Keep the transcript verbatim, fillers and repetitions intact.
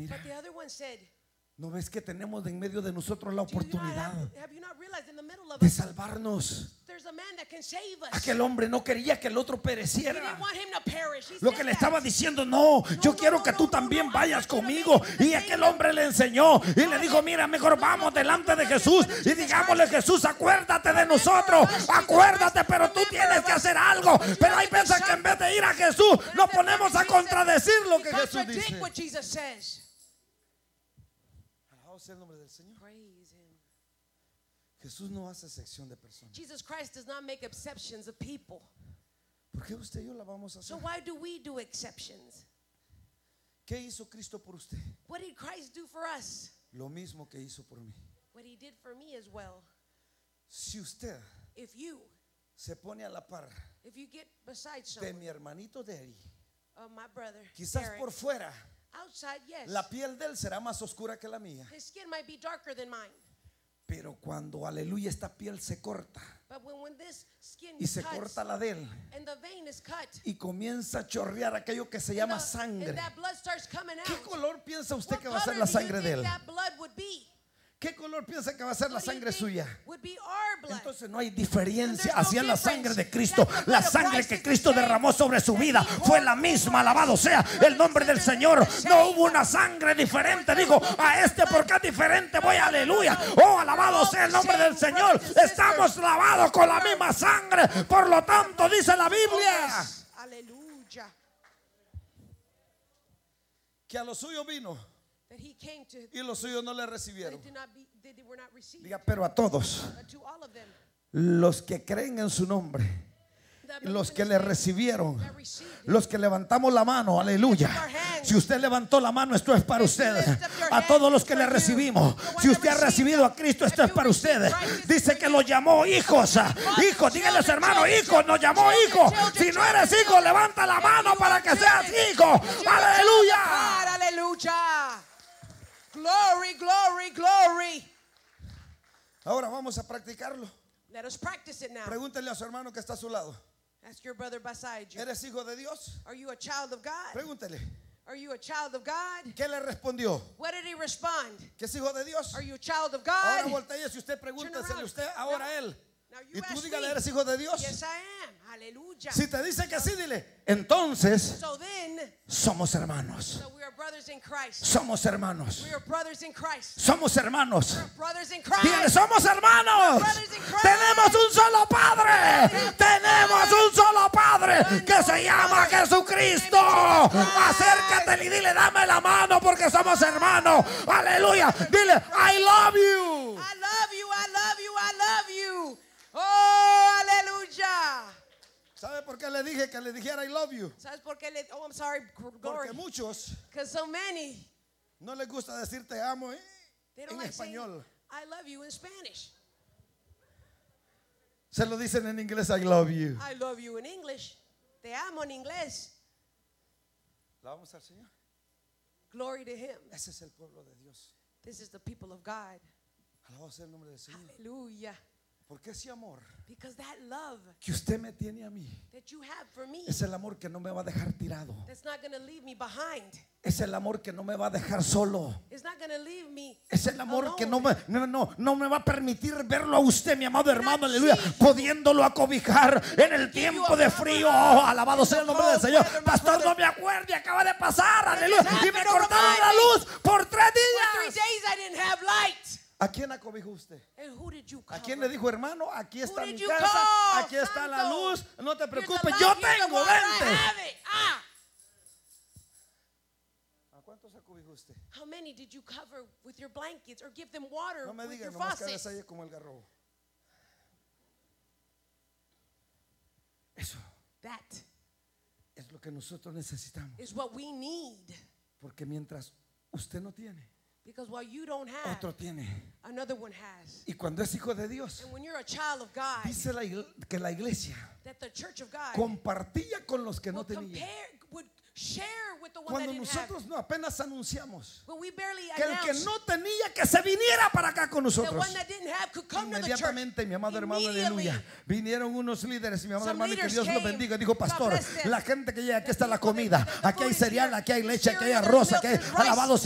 mira, But the other one said, ¿no ves que tenemos en medio de nosotros la "Do you not oportunidad have, have you not realized in the middle of de us, salvarnos? there's a man that can save us." Aquel hombre no quería que el otro He pereciera. didn't want him to perish. He Lo said que le that. estaba diciendo, no, yo no, quiero no, que no, tú no, también no, I vayas want you to conmigo. make it the Y same aquel way. hombre le enseñó y le dijo, mira, mejor vámonos delante de Jesús y digámosle, Jesús, acuérdate de nosotros, acuérdate, pero tú tienes que hacer algo. Pero hay veces que en vez de ir a Jesús, nos ponemos a contradecir lo que Jesús Contradict dice. what Jesus says. Alabado sea el nombre del Señor. Praise him. Jesús no hace sección de personas. Jesus Christ does not make exceptions of people. ¿Por qué usted y yo la vamos a So hacer? why do we do exceptions? ¿Qué hizo Cristo por usted? What did Christ do for us? Lo mismo que hizo por mí. What he did for me as well. Si usted If you, se pone a la par if you get beside de someone, mi hermanito Derry, of my brother, quizás Derek, por fuera outside, yes, la piel de él será más oscura que la mía, his skin might be darker than mine. pero cuando, aleluya, esta piel se corta But when, when this skin y se cuts corta la de él and the vein is cut, y comienza a chorrear aquello que se and, llama the- sangre, and that blood starts coming ¿qué out, color piensa usted what que va a color ser la do you sangre de think él? that blood would be? ¿Qué color piensa que va a ser la What do you sangre think suya? would be our blood? Entonces no hay diferencia. There's no Hacia la difference. sangre de Cristo, That's the blood la of sangre Christ que is the Cristo same derramó sobre su that vida he fue poured la over misma. us. Alabado sea el nombre del Señor. No hubo una sangre diferente. Digo, a este porque es diferente voy, aleluya. Oh, alabado sea el nombre del Señor. Estamos lavados con la misma sangre. Por lo tanto, dice la Biblia Hallelujah. que a los suyos vino That he came to, y los suyos no le they recibieron. did not be, they were not received. Diga, pero a todos But to all of them, los que creen en su nombre, that los believe que in le his name, recibieron, that received him. los que levantamos la mano, aleluya. Si usted levantó la mano, esto es para usted. A todos los que le recibimos, si usted ha recibido a Cristo, esto es para usted. Dice que los llamó hijos. Hijos, díganle a su hermano, hijos, nos llamó hijos. Si no eres hijo, levanta la mano para que seas hijo. Aleluya. God, hallelujah. Glory, glory, glory. Ahora vamos a practicarlo. Let us practice it now. Pregúntele a su hermano que está a su lado. Ask your brother beside you. ¿Eres hijo de Dios? Are you a child of God? Pregúntele. Are you a child of God? ¿Qué le respondió? What did he respond? ¿Que es hijo de Dios? Are you a child of Ahora God? voltea y usted pregúntesele usted ahora a él. Now Y you tú ask dígale, me. ¿eres hijo de Dios? Yes, I am. Hallelujah. Si te dice que sí, dile, entonces So then, somos hermanos. so we are brothers in Christ. Somos hermanos. We are brothers in Christ. Somos hermanos. We are brothers in Dígale, Christ. somos hermanos. Tenemos un solo Padre. Tenemos un solo Padre que se llama Jesucristo. Acércate y dile, dame la mano porque somos hermanos. Aleluya. Dile, I love you. I love you, I love you, I love you. Oh, aleluya. ¿Sabe por qué le dije que le dijera I love you? ¿Sabes por qué le, oh, I'm sorry, glory. Porque muchos Because so many, no les gusta decir te amo ¿eh? they don't en like saying, español. I love you in Spanish. Se lo dicen en inglés, I love you. I love you in English. Te amo en inglés. ¿La vamos al Señor? Glory to him. Ese es el pueblo de Dios. This is the people of God. Alabado sea el nombre del Señor. Hallelujah. Porque ese amor Because that love que usted me tiene a mí that you have for me, es el amor que no me va a dejar tirado. that's not going to leave me behind. Es el amor que no me va a dejar solo. It's not going to leave me Es el amor que no alone. me, no, no, no me va a permitir verlo a usted, mi amado hermano, aleluya, pudiéndolo acobijar en el tiempo de frío. Oh, alabado sea el nombre del Señor. Pastor, no me acuerdo, acaba de pasar, aleluya. Y me cortaron la luz por tres For three días. days I didn't have light. ¿A quién acobijó usted? And who did you ¿A cover? quién le dijo, hermano? Aquí está Who mi did you casa, call, aquí está la santo? luz, no te Here's the preocupes, light, yo here's the tengo, water, I vente. have it. Ah. ¿A cuántos acobijó usted? How many did you cover with your blankets or give them water No me with diga, your nomás que faucets? desayé como el garrobo. Eso That es lo que nosotros necesitamos. is what we need. Porque mientras usted no tiene, Because while you don't have, otro tiene. another one has. Y cuando es hijo de Dios, And when you're a child of God, dice la igle- que la iglesia that the church of God compartía con los que no would tenían. compare, would share with the one Cuando that didn't have. nosotros no apenas anunciamos When we barely que el que announced no tenía que se viniera para acá con the nosotros. one that didn't have could come to the church. Inmediatamente, mi amado hermano, Immediately. aleluya, vinieron unos líderes, mi amado Some hermano, y que leaders Dios los came. bendiga. Dijo, God pastor, bless them. la gente que llega, aquí The está la people that- comida, the aquí hay food is cereal, here. aquí hay leche, aquí hay Cereal, arroz, there's aquí hay milk, there's rice. alabado